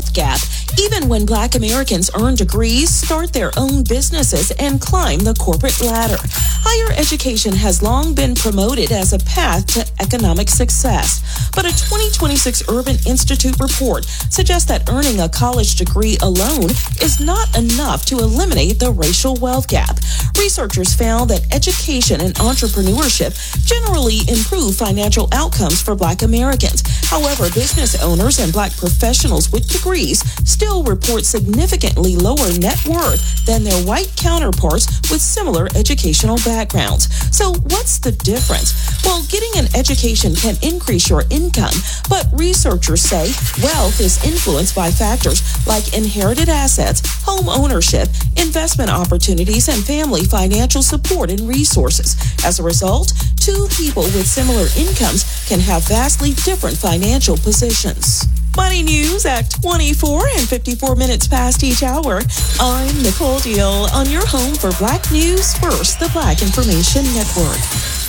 wealth gap, even when Black Americans earn degrees, start their own businesses, and climb the corporate ladder. Higher education has long been promoted as a path to economic success. But a 2026 Urban Institute report suggests that earning a college degree alone is not enough to eliminate the racial wealth gap. Researchers found that education and entrepreneurship generally improve financial outcomes for Black Americans. However, business owners and Black professionals with degrees still report significantly lower net worth than their white counterparts with similar educational backgrounds. So what's the difference? Well, getting an education can increase your income, but researchers say wealth is influenced by factors like inherited assets, home ownership, investment opportunities, and family financial support and resources. As a result, two people with similar incomes can have vastly different financial positions. Money news at 24 and 54 minutes past each hour. I'm Nicole Deal on your home for Black News First, the Black Information Network.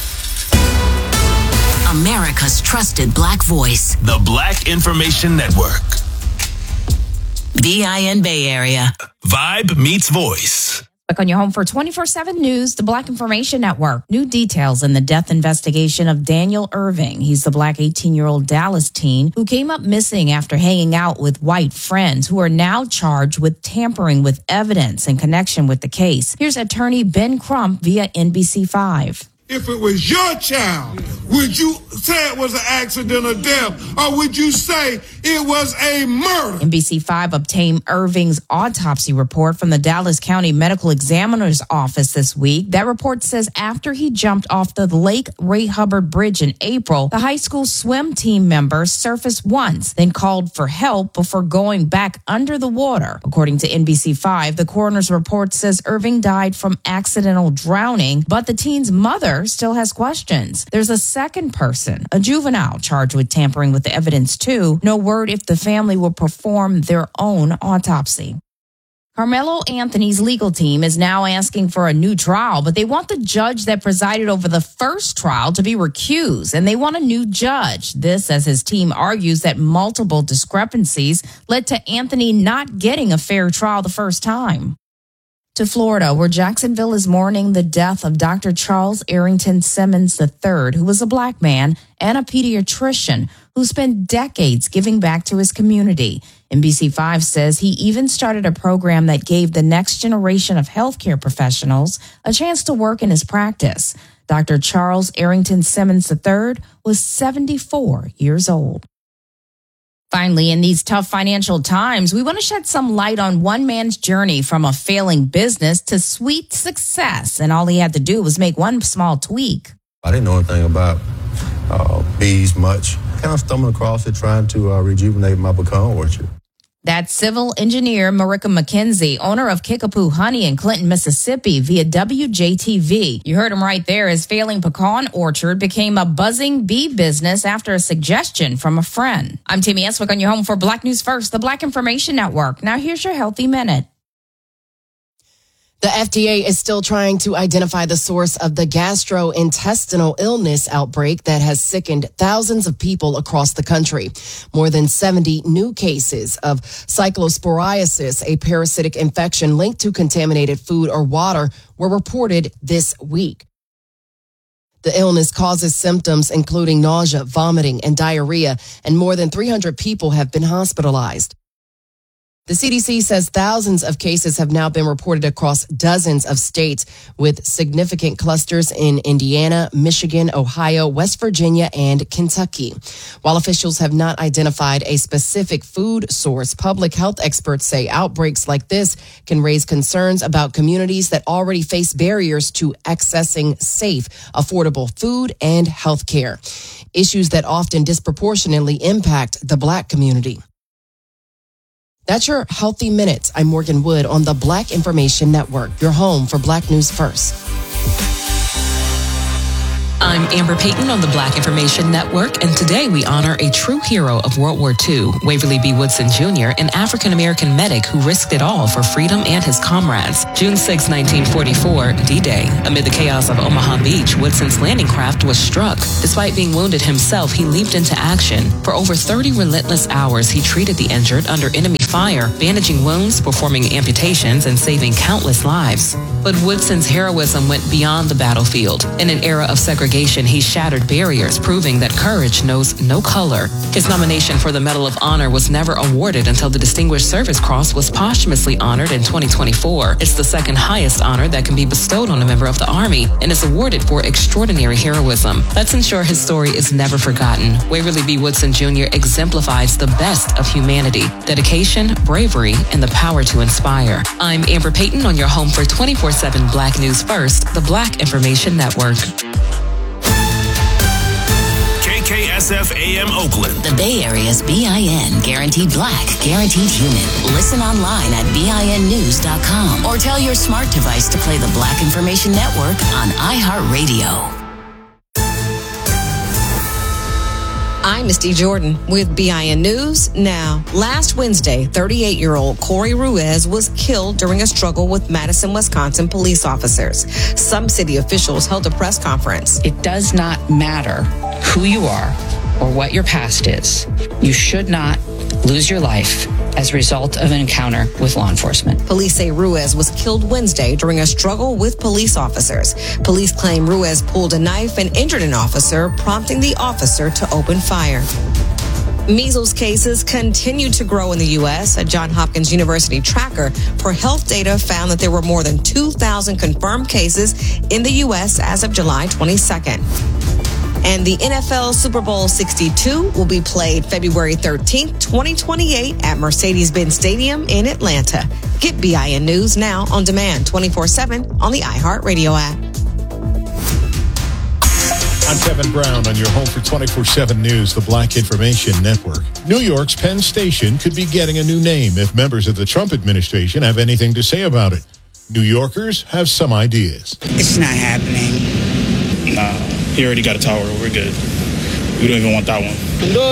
America's trusted Black voice. The Black Information Network. VIN Bay Area. Vibe meets voice. Back on your home for 24/7 News, the Black Information Network. New details in the death investigation of Daniel Irving. He's the Black 18-year-old Dallas teen who came up missing after hanging out with white friends who are now charged with tampering with evidence in connection with the case. Here's attorney Ben Crump via NBC5. If it was your child, would you say it was an accidental death, or would you say it was a murder? NBC5 obtained Irving's autopsy report from the Dallas County Medical Examiner's Office this week. That report says after he jumped off the Lake Ray Hubbard Bridge in April, the high school swim team member surfaced once, then called for help before going back under the water. According to NBC5, the coroner's report says Irving died from accidental drowning, but the teen's mother still has questions. There's a second person, a juvenile, charged with tampering with the evidence too. No word if the family will perform their own autopsy. Carmelo Anthony's legal team is now asking for a new trial, but they want the judge that presided over the first trial to be recused, and they want a new judge. This as his team argues that multiple discrepancies led to Anthony not getting a fair trial the first time. To Florida, where Jacksonville is mourning the death of Dr. Charles Arrington Simmons III, who was a Black man and a pediatrician who spent decades giving back to his community. NBC5 says he even started a program that gave the next generation of healthcare professionals a chance to work in his practice. Dr. Charles Arrington Simmons III was 74 years old. Finally, in these tough financial times, we want to shed some light on one man's journey from a failing business to sweet success. And all he had to do was make one small tweak. I didn't know anything about bees much. Kind of stumbled across it trying to rejuvenate my pecan orchard. That's civil engineer Marika McKenzie, owner of Kickapoo Honey in Clinton, Mississippi, via WJTV. You heard him right there. His failing pecan orchard became a buzzing bee business after a suggestion from a friend. I'm Tammy Eswick on your home for Black News First, the Black Information Network. Now here's your Healthy Minute. The FDA is still trying to identify the source of the gastrointestinal illness outbreak that has sickened thousands of people across the country. More than 70 new cases of cyclosporiasis, a parasitic infection linked to contaminated food or water, were reported this week. The illness causes symptoms including nausea, vomiting, and diarrhea, and more than 300 people have been hospitalized. The CDC says thousands of cases have now been reported across dozens of states, with significant clusters in Indiana, Michigan, Ohio, West Virginia, and Kentucky. While officials have not identified a specific food source, public health experts say outbreaks like this can raise concerns about communities that already face barriers to accessing safe, affordable food and health care, issues that often disproportionately impact the Black community. That's your Healthy Minutes. I'm Morgan Wood on the Black Information Network, your home for Black News First. I'm Amber Payton on the Black Information Network, and today we honor a true hero of World War II, Waverly B. Woodson Jr., an African-American medic who risked it all for freedom and his comrades. June 6, 1944, D-Day. Amid the chaos of Omaha Beach, Woodson's landing craft was struck. Despite being wounded himself, he leaped into action. For over 30 relentless hours, he treated the injured under enemy fire, bandaging wounds, performing amputations, and saving countless lives. But Woodson's heroism went beyond the battlefield. In an era of segregation, he shattered barriers, proving that courage knows no color. His nomination for the Medal of Honor was never awarded until the Distinguished Service Cross was posthumously honored in 2024. It's the second highest honor that can be bestowed on a member of the Army and is awarded for extraordinary heroism. Let's ensure his story is never forgotten. Waverly B. Woodson Jr. exemplifies the best of humanity, dedication, bravery, and the power to inspire. I'm Amber Payton on your home for 24/7 Black News First, the Black Information Network. KKSF AM Oakland. The Bay Area's BIN. Guaranteed Black, guaranteed human. Listen online at BINnews.com or tell your smart device to play the Black Information Network on iHeartRadio. I'm Misty Jordan with BIN News Now. Last Wednesday, 38-year-old Corey Ruiz was killed during a struggle with Madison, Wisconsin police officers. Some city officials held a press conference. It does not matter who you are or what your past is. You should not lose your life as a result of an encounter with law enforcement. Police say Ruiz was killed Wednesday during a struggle with police officers. Police claim Ruiz pulled a knife and injured an officer, prompting the officer to open fire. Measles cases continue to grow in the U.S. A Johns Hopkins University tracker for health data found that there were more than 2,000 confirmed cases in the U.S. as of July 22nd. And the NFL Super Bowl 62 will be played February 13th, 2028 at Mercedes-Benz Stadium in Atlanta. Get BIN News Now on demand 24/7 on the iHeartRadio app. I'm Kevin Brown on your home for 24/7 News, the Black Information Network. New York's Penn Station could be getting a new name if members of the Trump administration have anything to say about it. New Yorkers have some ideas. It's not happening. No. He already got a tower. We're good. We don't even want that one. No.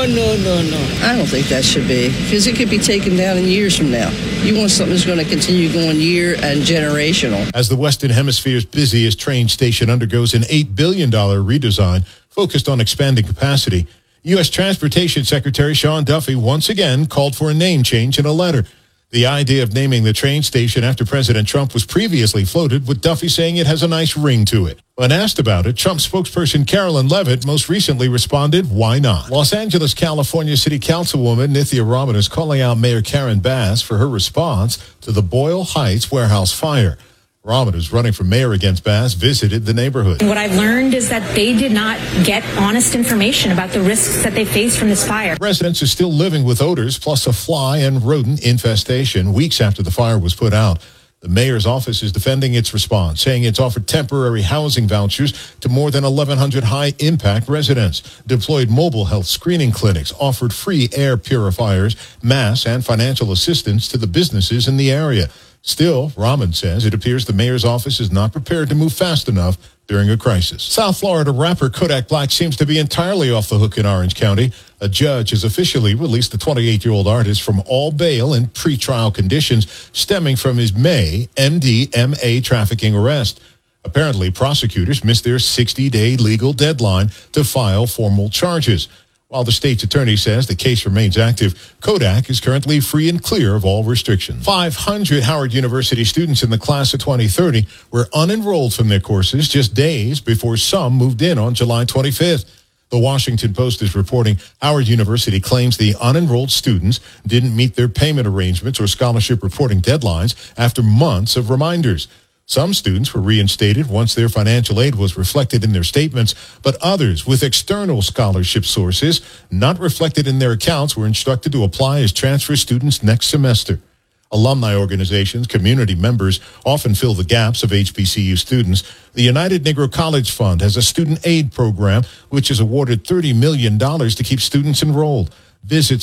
I don't think that should be, because it could be taken down in years from now. You want something that's going to continue going year and generational. As the Western Hemisphere's busiest train station undergoes an $8 billion redesign focused on expanding capacity, U.S. Transportation Secretary Sean Duffy once again called for a name change in a letter. The idea of naming the train station after President Trump was previously floated, with Duffy saying it has a nice ring to it. When asked about it, Trump spokesperson Carolyn Leavitt most recently responded, why not? Los Angeles, California City Councilwoman Nithya Raman is calling out Mayor Karen Bass for her response to the Boyle Heights warehouse fire. Raman, who's running for mayor against Bass, visited the neighborhood. What I've learned is that they did not get honest information about the risks that they face from this fire. Residents are still living with odors plus a fly and rodent infestation weeks after the fire was put out. The mayor's office is defending its response, saying it's offered temporary housing vouchers to more than 1,100 high-impact residents, deployed mobile health screening clinics, offered free air purifiers, mass and financial assistance to the businesses in the area. Still, Raman says it appears the mayor's office is not prepared to move fast enough during a crisis. South Florida rapper Kodak Black seems to be entirely off the hook in Orange County. A judge has officially released the 28-year-old artist from all bail and pretrial conditions stemming from his May MDMA trafficking arrest. Apparently, prosecutors missed their 60-day legal deadline to file formal charges. While the state's attorney says the case remains active, Kodak is currently free and clear of all restrictions. 500 Howard University students in the class of 2030 were unenrolled from their courses just days before some moved in on July 25th. The Washington Post is reporting Howard University claims the unenrolled students didn't meet their payment arrangements or scholarship reporting deadlines after months of reminders. Some students were reinstated once their financial aid was reflected in their statements, but others with external scholarship sources not reflected in their accounts were instructed to apply as transfer students next semester. Alumni organizations, community members often fill the gaps of HBCU students. The United Negro College Fund has a student aid program which has awarded $30 million to keep students enrolled. Visit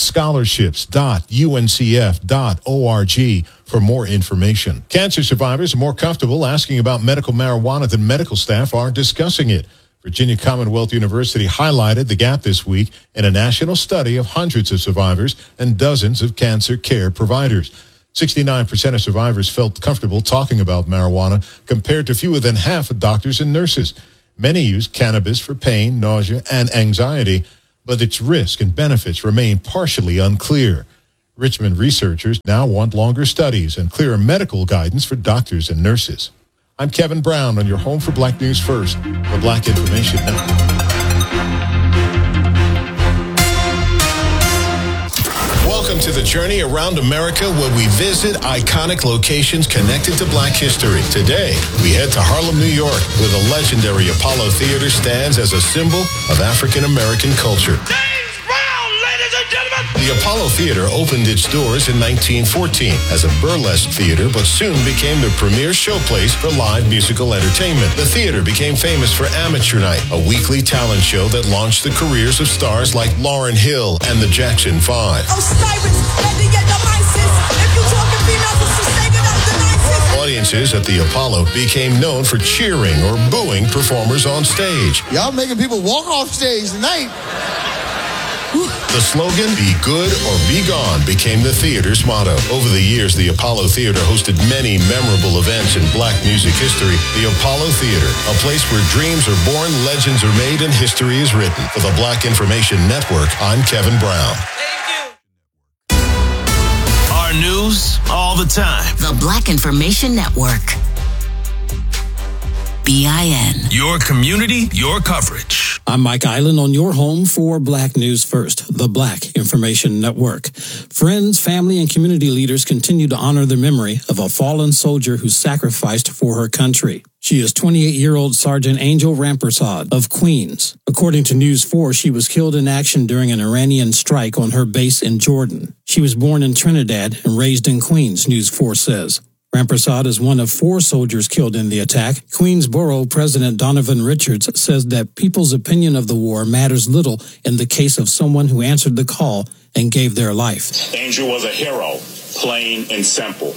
scholarships.uncf.org for more information. Cancer survivors are more comfortable asking about medical marijuana than medical staff are discussing it. Virginia Commonwealth University highlighted the gap this week in a national study of hundreds of survivors and dozens of cancer care providers. 69% of survivors felt comfortable talking about marijuana compared to fewer than half of doctors and nurses. Many use cannabis for pain, nausea, and anxiety, but its risk and benefits remain partially unclear. Richmond researchers now want longer studies and clearer medical guidance for doctors and nurses. I'm Kevin Brown on your home for Black News First, the Black Information Network. Welcome to the journey around America, where we visit iconic locations connected to Black history. Today, we head to Harlem, New York, where the legendary Apollo Theater stands as a symbol of African American culture. The Apollo Theater opened its doors in 1914 as a burlesque theater, but soon became the premier showplace for live musical entertainment. The theater became famous for Amateur Night, a weekly talent show that launched the careers of stars like Lauryn Hill and the Jackson 5. Audiences at the Apollo became known for cheering or booing performers on stage. Y'all making people walk off stage tonight. The slogan, "Be good or be gone," became the theater's motto. Over the years, the Apollo Theater hosted many memorable events in Black music history. The Apollo Theater, a place where dreams are born, legends are made, and history is written. For the Black Information Network, I'm Kevin Brown. Our news all the time. The Black Information Network. BIN. Your community, your coverage. I'm Mike Island on your home for Black News First, the Black Information Network. Friends, family, and community leaders continue to honor the memory of a fallen soldier who sacrificed for her country. She is 28-year-old Sergeant Angel Rampersad of Queens. According to News 4, she was killed in action during an Iranian strike on her base in Jordan. She was born in Trinidad and raised in Queens, News 4 says. Rampersad is one of 4 soldiers killed in the attack. Queensboro President Donovan Richards says that people's opinion of the war matters little in the case of someone who answered the call and gave their life. Angel was a hero, plain and simple.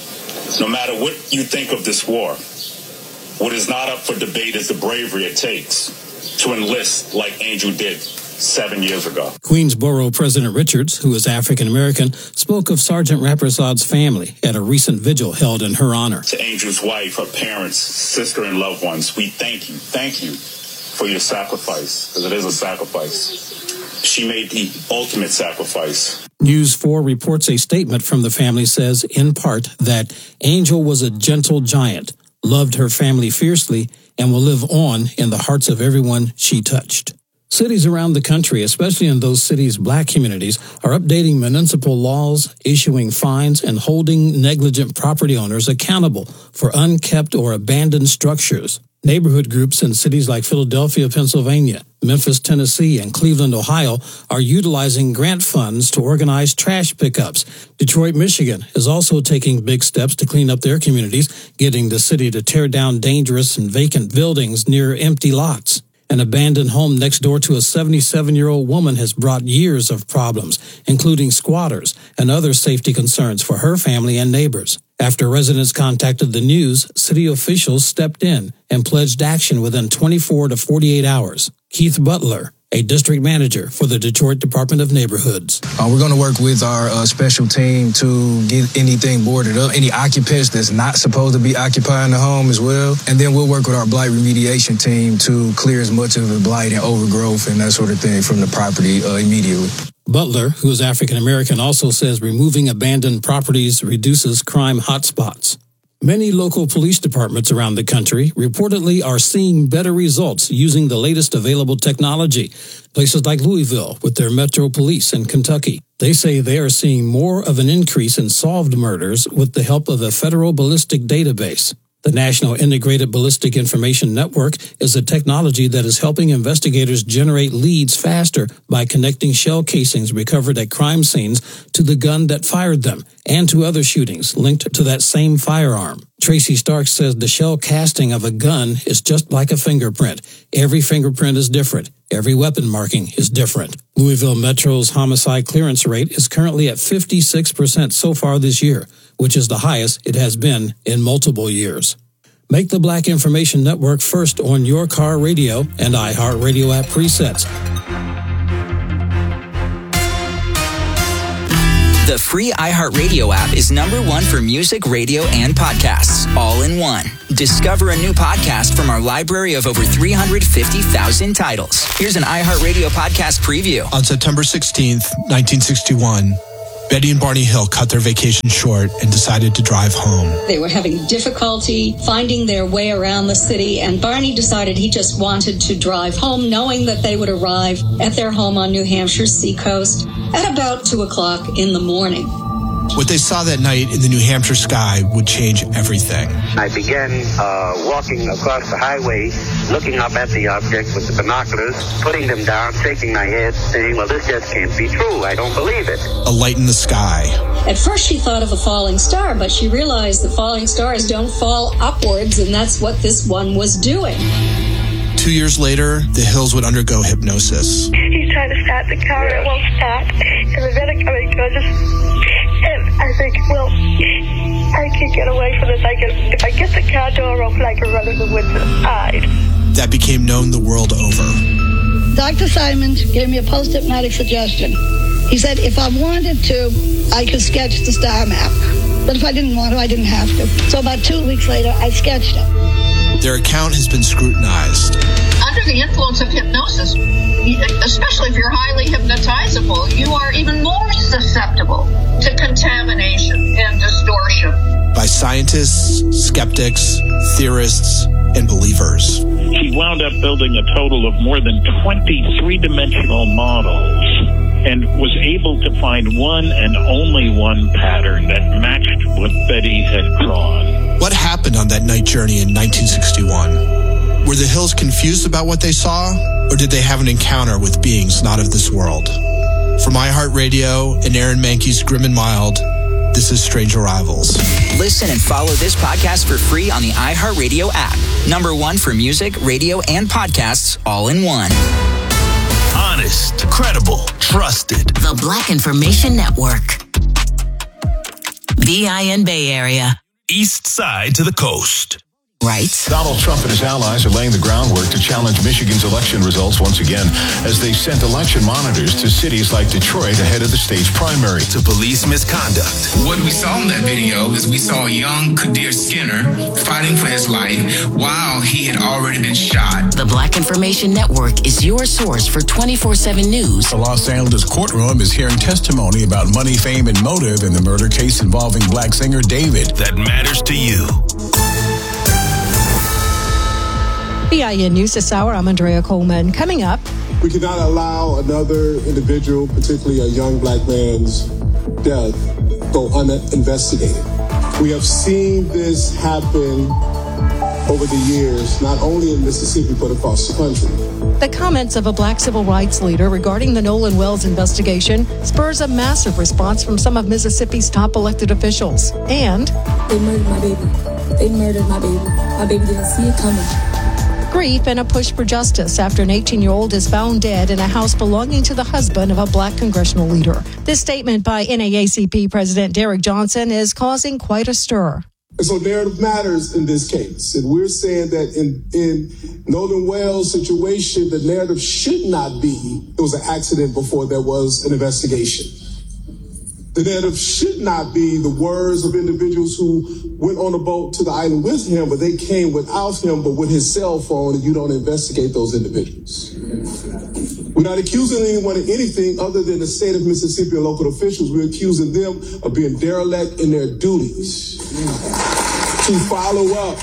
No matter what you think of this war, what is not up for debate is the bravery it takes to enlist like Angel did 7 years ago. Queensboro President Richards, who is African American, spoke of Sergeant Rampersad's family at a recent vigil held in her honor. To Angel's wife, her parents, sister, and loved ones, we thank you for your sacrifice, because it is a sacrifice. She made the ultimate sacrifice. News 4 reports a statement from the family says, in part, that Angel was a gentle giant, loved her family fiercely, and will live on in the hearts of everyone she touched. Cities around the country, especially in those cities' Black communities, are updating municipal laws, issuing fines, and holding negligent property owners accountable for unkept or abandoned structures. Neighborhood groups in cities like Philadelphia, Pennsylvania, Memphis, Tennessee, and Cleveland, Ohio, are utilizing grant funds to organize trash pickups. Detroit, Michigan, is also taking big steps to clean up their communities, getting the city to tear down dangerous and vacant buildings near empty lots. An abandoned home next door to a 77-year-old woman has brought years of problems, including squatters and other safety concerns for her family and neighbors. After residents contacted the news, city officials stepped in and pledged action within 24 to 48 hours. Keith Butler, a district manager for the Detroit Department of Neighborhoods. We're going to work with our special team to get anything boarded up, any occupants that's not supposed to be occupying the home as well. And then we'll work with our blight remediation team to clear as much of the blight and overgrowth and that sort of thing from the property immediately. Butler, who is African American, also says removing abandoned properties reduces crime hotspots. Many local police departments around the country reportedly are seeing better results using the latest available technology. Places like Louisville with their Metro Police in Kentucky. They say they are seeing more of an increase in solved murders with the help of a federal ballistic database. The National Integrated Ballistic Information Network is a technology that is helping investigators generate leads faster by connecting shell casings recovered at crime scenes to the gun that fired them and to other shootings linked to that same firearm. Tracy Stark says the shell casting of a gun is just like a fingerprint. Every fingerprint is different. Every weapon marking is different. Louisville Metro's homicide clearance rate is currently at 56% so far this year, which is the highest it has been in multiple years. Make the Black Information Network first on your car radio and iHeartRadio app presets. The free iHeartRadio app is #1 for music, radio, and podcasts, all in one. Discover a new podcast from our library of over 350,000 titles. Here's an iHeartRadio podcast preview. On September 16th, 1961, Betty and Barney Hill cut their vacation short and decided to drive home. They were having difficulty finding their way around the city, and Barney decided he just wanted to drive home, knowing that they would arrive at their home on New Hampshire's seacoast at about 2 o'clock in the morning. What they saw that night in the New Hampshire sky would change everything. I began walking across the highway, looking up at the object with the binoculars, putting them down, shaking my head, saying, well, this just can't be true. I don't believe it. A light in the sky. At first she thought of a falling star, but she realized that falling stars don't fall upwards, and that's what this one was doing. 2 years later, the Hills would undergo hypnosis. He's trying to start the car, it won't start. And the medic coming towards us. And I think, well, I can get away from this. If I get the car door open, I can run in the woods inside. That became known the world over. Dr. Simons gave me a post-hypnotic suggestion. He said if I wanted to, I could sketch the star map. But if I didn't want to, I didn't have to. So about 2 weeks later, I sketched it. Their account has been scrutinized. Under the influence of hypnosis, especially if you're highly hypnotizable, you are even more susceptible to contamination and distortion. By scientists, skeptics, theorists, and believers. He wound up building a total of more than 20 three-dimensional models and was able to find one and only one pattern that matched what Betty had drawn. What happened on that night journey in 1961? Were the Hills confused about what they saw, or did they have an encounter with beings not of this world? From iHeartRadio and Aaron Mahnke's Grim and Mild, this is Strange Arrivals. Listen and follow this podcast for free on the iHeartRadio app. #1 for music, radio, and podcasts all in one. Honest, credible, trusted. The Black Information Network. BIN Bay Area. East side to the coast. Right. Donald Trump and his allies are laying the groundwork to challenge Michigan's election results once again as they sent election monitors to cities like Detroit ahead of the state's primary. To police misconduct. What we saw in that video is we saw young Kadir Skinner fighting for his life while he had already been shot. The Black Information Network is your source for 24/7 news. The Los Angeles courtroom is hearing testimony about money, fame, and motive in the murder case involving black singer David. That matters to you. BIN News this hour, I'm Andrea Coleman. Coming up. We cannot allow another individual, particularly a young black man's death, go uninvestigated. We have seen this happen over the years, not only in Mississippi, but across the country. The comments of a black civil rights leader regarding the Nolan Wells investigation spurs a massive response from some of Mississippi's top elected officials. And they murdered my baby. They murdered my baby. My baby didn't see it coming. Grief and a push for justice after an 18-year-old is found dead in a house belonging to the husband of a black congressional leader. This statement by NAACP President Derrick Johnson is causing quite a stir. And so narrative matters in this case. And we're saying that in Nolan Wells' situation, the narrative should not be it was an accident before there was an investigation. The narrative should not be the words of individuals who went on a boat to the island with him, but they came without him, but with his cell phone, and you don't investigate those individuals. We're not accusing anyone of anything other than the state of Mississippi and local officials. We're accusing them of being derelict in their duties to follow up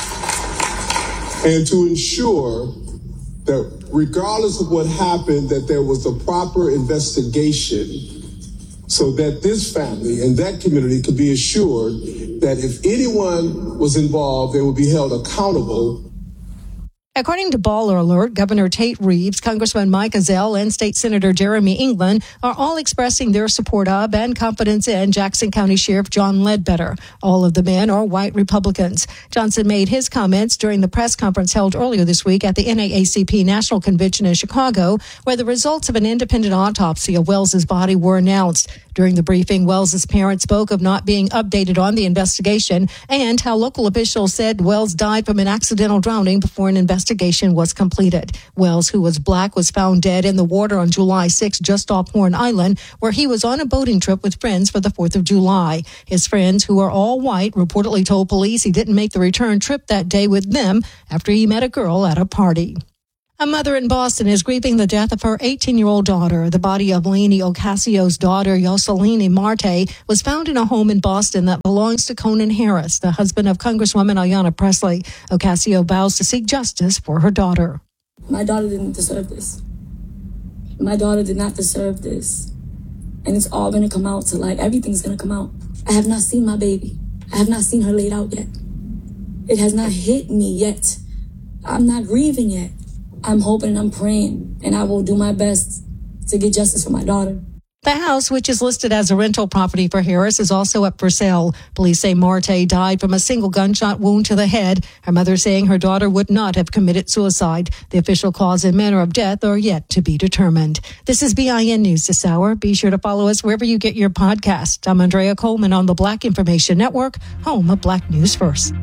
and to ensure that regardless of what happened, that there was a proper investigation so that this family and that community could be assured that if anyone was involved, they would be held accountable. According to Baller Alert, Governor Tate Reeves, Congressman Mike Ezell, and State Senator Jeremy England are all expressing their support of and confidence in Jackson County Sheriff John Ledbetter. All of the men are white Republicans. Johnson made his comments during the press conference held earlier this week at the NAACP National Convention in Chicago, where the results of an independent autopsy of Wells's body were announced. During the briefing, Wells's parents spoke of not being updated on the investigation and how local officials said Wells died from an accidental drowning before an investigation was completed. Wells, who was black, was found dead in the water on July 6 just off Horn Island, where he was on a boating trip with friends for the 4th of July. His friends, who are all white, reportedly told police he didn't make the return trip that day with them after he met a girl at a party. A mother in Boston is grieving the death of her 18-year-old daughter. The body of Lainey Ocasio's daughter, Yoselini Marte, was found in a home in Boston that belongs to Conan Harris, the husband of Congresswoman Ayanna Pressley. Ocasio vows to seek justice for her daughter. My daughter didn't deserve this. My daughter did not deserve this. And it's all going to come out to light. Everything's going to come out. I have not seen my baby. I have not seen her laid out yet. It has not hit me yet. I'm not grieving yet. I'm hoping and I'm praying, and I will do my best to get justice for my daughter. The house, which is listed as a rental property for Harris, is also up for sale. Police say Marte died from a single gunshot wound to the head. Her mother saying her daughter would not have committed suicide. The official cause and manner of death are yet to be determined. This is BIN News this hour. Be sure to follow us wherever you get your podcast. I'm Andrea Coleman on the Black Information Network, home of Black News First.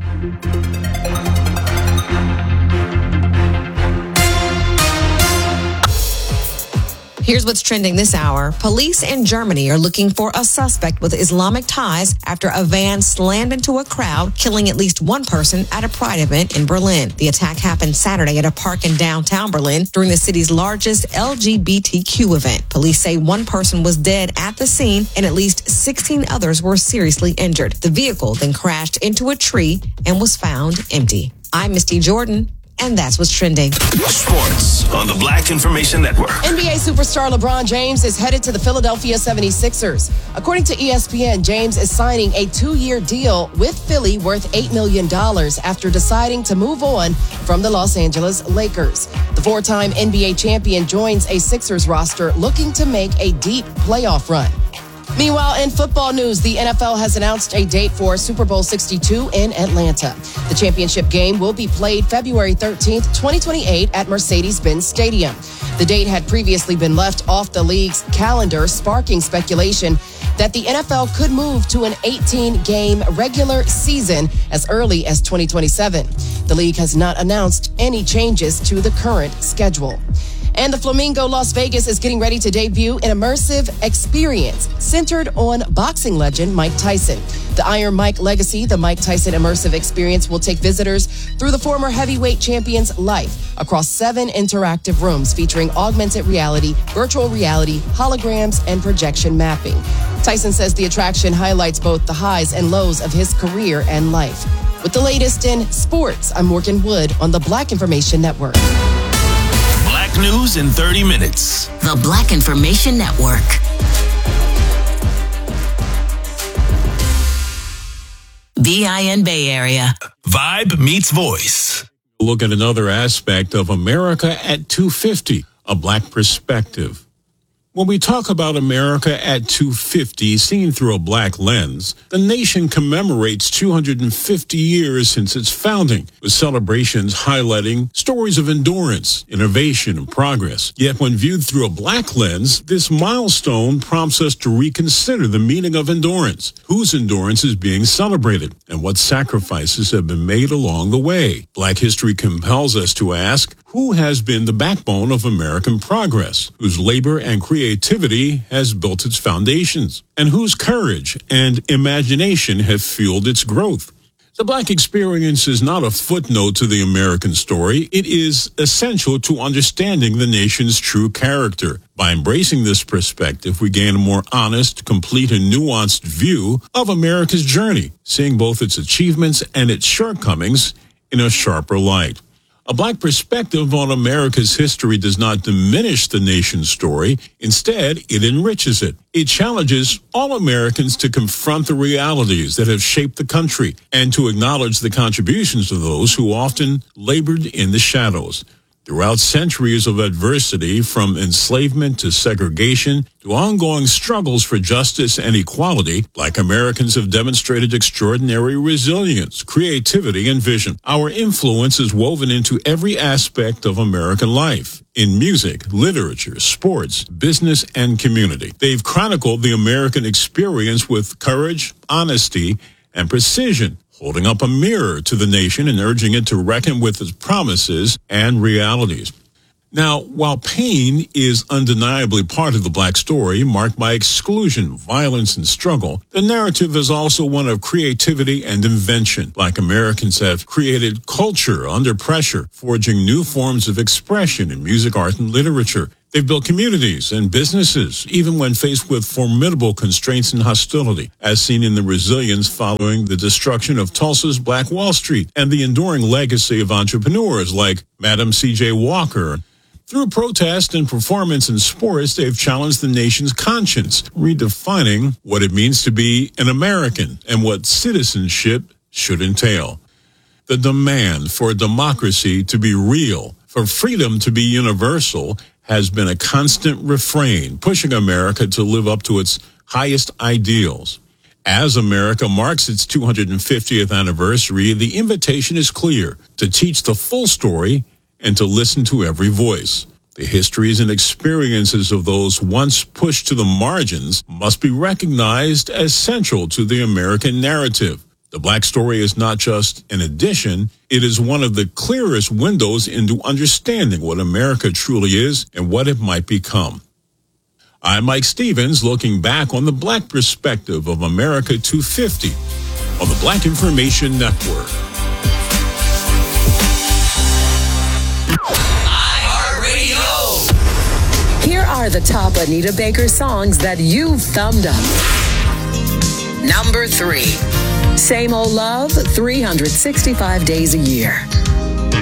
Here's what's trending this hour. Police in Germany are looking for a suspect with Islamic ties after a van slammed into a crowd, killing at least one person at a Pride event in Berlin. The attack happened Saturday at a park in downtown Berlin during the city's largest LGBTQ event. Police say one person was dead at the scene and at least 16 others were seriously injured. The vehicle then crashed into a tree and was found empty. I'm Misty Jordan. And that's what's trending. Sports on the Black Information Network. NBA superstar LeBron James is headed to the Philadelphia 76ers. According to ESPN, James is signing a 2-year deal with Philly worth $8 million after deciding to move on from the Los Angeles Lakers. The 4-time NBA champion joins a Sixers roster looking to make a deep playoff run. Meanwhile, in football news, the NFL has announced a date for Super Bowl 62 in Atlanta. The championship game will be played February 13th, 2028 at Mercedes-Benz Stadium. The date had previously been left off the league's calendar, sparking speculation that the NFL could move to an 18-game regular season as early as 2027. The league has not announced any changes to the current schedule. And the Flamingo Las Vegas is getting ready to debut an immersive experience centered on boxing legend Mike Tyson. The Iron Mike Legacy, the Mike Tyson immersive experience, will take visitors through the former heavyweight champion's life across 7 interactive rooms featuring augmented reality, virtual reality, holograms, and projection mapping. Tyson says the attraction highlights both the highs and lows of his career and life. With the latest in sports, I'm Morgan Wood on the Black Information Network. Black News in 30 minutes. The Black Information Network. BIN Bay Area. Vibe meets voice. Look at another aspect of America at 250, a Black perspective. When we talk about America at 250, seen through a Black lens, the nation commemorates 250 years since its founding, with celebrations highlighting stories of endurance, innovation, and progress. Yet when viewed through a Black lens, this milestone prompts us to reconsider the meaning of endurance, whose endurance is being celebrated, and what sacrifices have been made along the way. Black history compels us to ask, who has been the backbone of American progress, whose labor and creativity has built its foundations, and whose courage and imagination have fueled its growth? The Black experience is not a footnote to the American story. It is essential to understanding the nation's true character. By embracing this perspective, we gain a more honest, complete, and nuanced view of America's journey, seeing both its achievements and its shortcomings in a sharper light. A Black perspective on America's history does not diminish the nation's story. Instead, it enriches it. It challenges all Americans to confront the realities that have shaped the country and to acknowledge the contributions of those who often labored in the shadows. Throughout centuries of adversity, from enslavement to segregation to ongoing struggles for justice and equality, Black Americans have demonstrated extraordinary resilience, creativity, and vision. Our influence is woven into every aspect of American life, in music, literature, sports, business, and community. They've chronicled the American experience with courage, honesty, and precision, holding up a mirror to the nation and urging it to reckon with its promises and realities. Now, while pain is undeniably part of the Black story, marked by exclusion, violence, and struggle, the narrative is also one of creativity and invention. Black Americans have created culture under pressure, forging new forms of expression in music, art, and literature. They've built communities and businesses, even when faced with formidable constraints and hostility, as seen in the resilience following the destruction of Tulsa's Black Wall Street and the enduring legacy of entrepreneurs like Madam C.J. Walker. Through protest and performance in sports, they've challenged the nation's conscience, redefining what it means to be an American and what citizenship should entail. The demand for democracy to be real, for freedom to be universal, has been a constant refrain, pushing America to live up to its highest ideals. As America marks its 250th anniversary, the invitation is clear: to teach the full story and to listen to every voice. The histories and experiences of those once pushed to the margins must be recognized as central to the American narrative. The Black story is not just an addition, it is one of the clearest windows into understanding what America truly is and what it might become. I'm Mike Stevens, looking back on the Black perspective of America 250 on the Black Information Network. Here are the top Anita Baker songs that you've thumbed up. Number 3, Same Old Love, 365 Days a Year.